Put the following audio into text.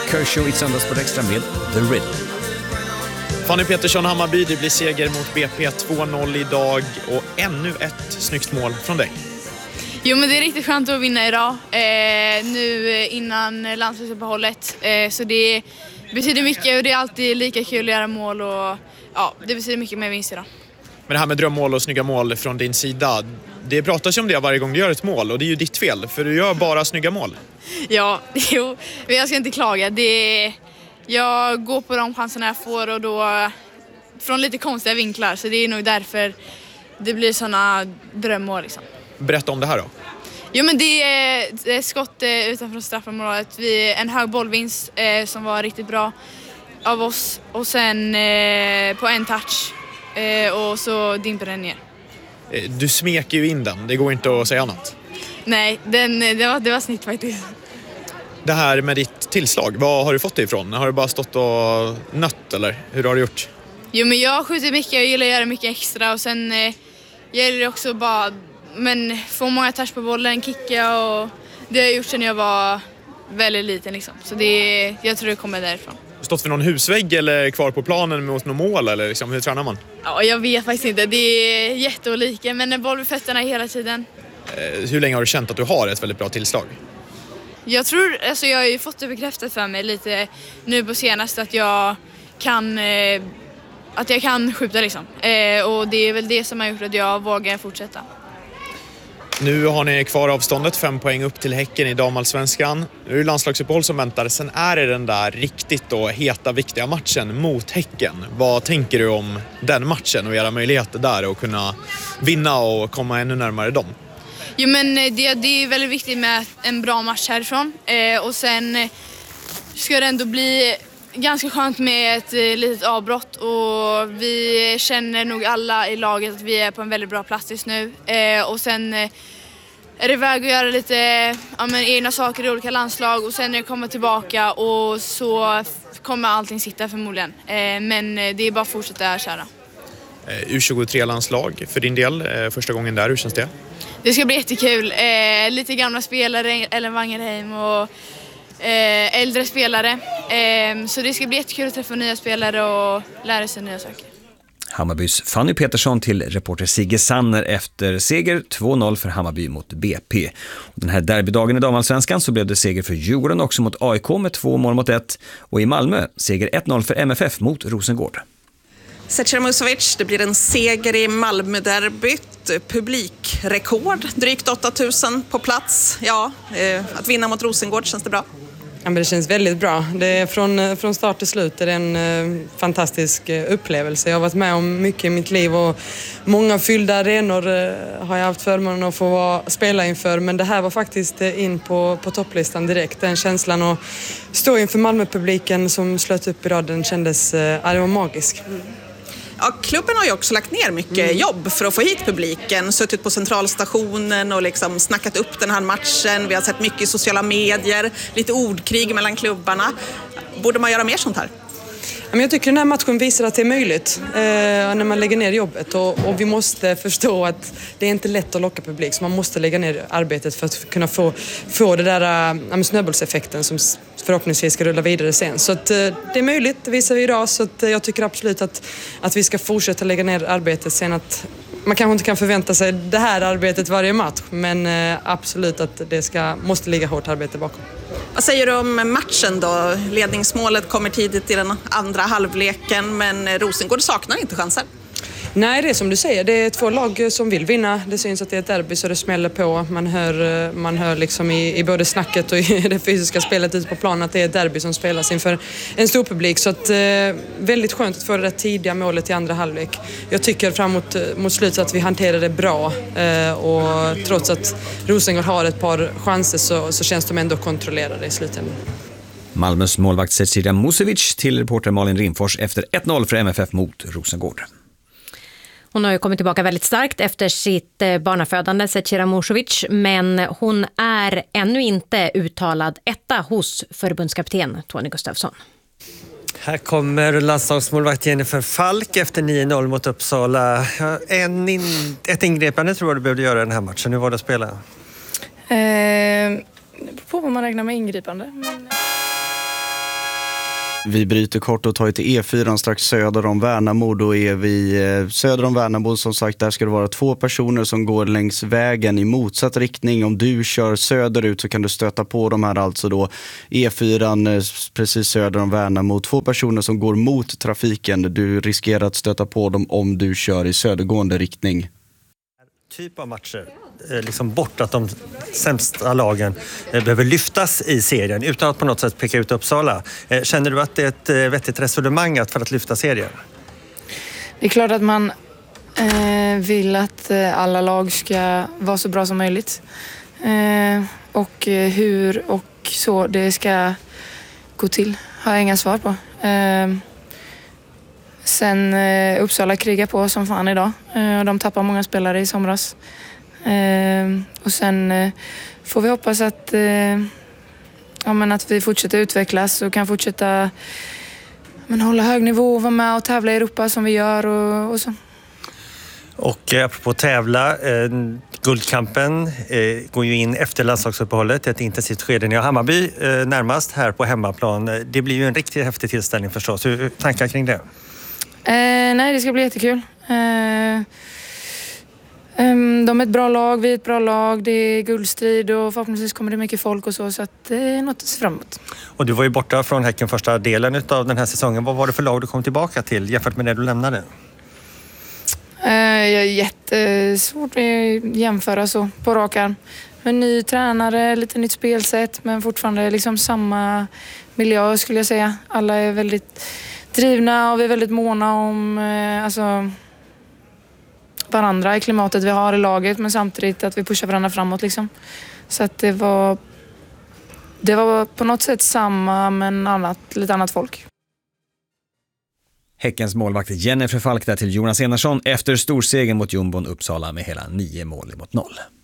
Kershaw i Söndagssport Extra med The Rhythm. Fanny Petersson, Hammarby, det blir seger mot BP 2-0 idag och ännu ett snyggt mål från dig. Jo, men det är riktigt skönt att vinna idag, nu innan landslagsuppehållet. Så det betyder mycket och det är alltid lika kul att göra mål och ja, det betyder mycket med vinst idag. Men det här med drömmål och snygga mål från din sida, det pratas ju om det varje gång du gör ett mål och det är ju ditt fel för du gör bara snygga mål. Ja, jo, men jag ska inte klaga. Jag går på de chanserna jag får och då från lite konstiga vinklar, så det är nog därför det blir såna drömmål liksom. Berätta om det här då. Jo, men det är ett skott utanför straffområdet. En hög bollvinst som var riktigt bra av oss och sen på en touch och så dimper den ner. Du smeker ju in den, det går inte att säga annat. Nej, det var snitt faktiskt. Det här med ditt tillslag, vad har du fått det ifrån? Har du bara stått och nött eller hur har du gjort? Jo, men jag skjuter mycket, jag gillar att göra mycket extra och sen gäller det också bara få många touch på bollen, kicka och det har jag gjort sedan jag var väldigt liten liksom. Så jag tror det kommer därifrån. Stått för någon husvägg eller kvar på planen mot någon mål eller liksom, hur tränar man? Ja, jag vet faktiskt inte, det är jätteolika men en boll vid fötterna hela tiden. Hur länge har du känt att du har ett väldigt bra tillslag? Jag tror, alltså jag har ju fått det bekräftat för mig lite nu på senaste att jag kan skjuta liksom. Och det är väl det som har gjort att jag vågar fortsätta. Nu har ni kvar avståndet, 5 poäng upp till Häcken i damallsvenskan. Nu är det landslagsuppehåll som väntar. Sen är det den där riktigt då heta, viktiga matchen mot Häcken. Vad tänker du om den matchen och era möjligheter där att kunna vinna och komma ännu närmare dem? Jo, men det är väldigt viktigt med en bra match härifrån. Och sen ska det ändå bli ganska skönt med ett litet avbrott. Och vi känner nog alla i laget att vi är på en väldigt bra plats just nu. Och sen är det väg att göra lite egna saker i olika landslag. Och sen när det kommer tillbaka och så kommer allting sitta förmodligen. Men det är bara att fortsätta köra. U23-landslag för din del, första gången där, hur känns det? Det ska bli jättekul. Lite gamla spelare, Ellen Wangerheim och äldre spelare. Så det ska bli jättekul att träffa nya spelare och lära sig nya saker. Hammarbys Fanny Petersson till reporter Sigge Sanner efter seger 2-0 för Hammarby mot BP. Den här derbydagen i damallsvenskan så blev det seger för Djurgården också mot AIK med 2-1. Och i Malmö seger 1-0 för MFF mot Rosengård. Zecira Musovic, det blir en seger i Malmö-derbyt. Publikrekord, drygt 8000 på plats. Ja, att vinna mot Rosengård, känns det bra? Ja, men det känns väldigt bra. Det är från start till slut är det en fantastisk upplevelse. Jag har varit med om mycket i mitt liv och många fyllda arenor har jag haft förmånen att få spela inför. Men det här var faktiskt in på topplistan direkt. Den känslan att stå inför Malmö-publiken som slöt upp idag, den kändes det var magisk. Ja, klubben har ju också lagt ner mycket jobb för att få hit publiken. Suttit på centralstationen och liksom snackat upp den här matchen. Vi har sett mycket i sociala medier, lite ordkrig mellan klubbarna. Borde man göra mer sånt här? Jag tycker den här matchen visar att det är möjligt när man lägger ner jobbet och vi måste förstå att det är inte lätt att locka publik, så man måste lägga ner arbetet för att kunna få det där snöbollseffekten som förhoppningsvis ska rulla vidare sen. Så att, det är möjligt, det visar vi idag, så att, jag tycker absolut att vi ska fortsätta lägga ner arbetet sen. Att man kanske inte kan förvänta sig det här arbetet varje match, men absolut att måste ligga hårt arbete bakom. Vad säger du om matchen då? Ledningsmålet kommer tidigt i den andra halvleken, men Rosengård saknar inte chanser. Nej, det är som du säger. Det är 2 lag som vill vinna. Det syns att det är ett derby så det smäller på. Man hör liksom i både snacket och i det fysiska spelet ute på planen att det är ett derby som spelas inför en stor publik. Så att, väldigt skönt att få det där tidiga målet i andra halvlek. Jag tycker fram mot slutet att vi hanterar det bra. Och trots att Rosengård har ett par chanser så känns de ändå kontrollerade i slutändan. Malmös målvakt Zecira Musovic till reporter Malin Rimfors efter 1-0 för MFF mot Rosengård. Hon har ju kommit tillbaka väldigt starkt efter sitt barnafödande, Zecira Musovic, men hon är ännu inte uttalad etta hos förbundskapten Tony Gustafsson. Här kommer landslagsmålvakt Jennifer Falk efter 9-0 mot Uppsala. Ett ingripande tror jag du behövde göra den här matchen. Hur var det att spela? Det beror på vad man räknar med ingripande. Men Vi bryter kort och tar till E4 strax söder om Värnamo. Då är vi söder om Värnamo, som sagt, där ska det vara 2 personer som går längs vägen i motsatt riktning. Om du kör söderut så kan du stöta på de här, alltså då E4 precis söder om Värnamo. 2 personer som går mot trafiken. Du riskerar att stöta på dem om du kör i södergående riktning. Typ av matcher, liksom bort att de sämsta lagen behöver lyftas i serien utan att på något sätt peka ut Uppsala. Känner du att det är ett vettigt resonemang för att lyfta serien? Det är klart att man vill att alla lag ska vara så bra som möjligt. Och hur och så det ska gå till har jag inga svar på. Sen Uppsala krigar på som fan idag. De tappar många spelare i somras. Och sen får vi hoppas att, att vi fortsätter utvecklas och kan fortsätta hålla hög nivå och vara med och tävla i Europa som vi gör och så. Och apropå tävla, guldkampen går ju in efter landslagsuppehållet, ett intensivt skede. Ni har Hammarby närmast här på hemmaplan. Det blir ju en riktigt häftig tillställning förstås. Hur tankar kring det? Nej, det ska bli jättekul. De är ett bra lag, vi är ett bra lag. Det är guldstrid och förhoppningsvis kommer det mycket folk och så att det är något att se fram emot. Och du var ju borta från Häcken första delen av den här säsongen. Vad var det för lag du kom tillbaka till jämfört med det du lämnade? Jag är jättesvårt att jämföra så på rak arm. Men ny tränare, lite nytt spelsätt men fortfarande liksom samma miljö skulle jag säga. Alla är väldigt drivna och vi är väldigt måna om varandra i klimatet vi har i laget men samtidigt att vi pushar varandra framåt liksom. Så att det var på något sätt samma men lite annat folk. Häckens målvakt Jennifer Falk där till Jonas Enarsson efter storsegen mot Jumbon Uppsala med hela 9 mål mot 0.